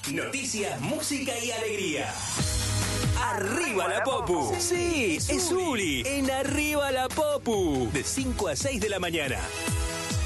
Noticias, música y alegría. Arriba la Popu. Sí, es Uli. En Arriba la Popu. De 5 a 6 de la mañana.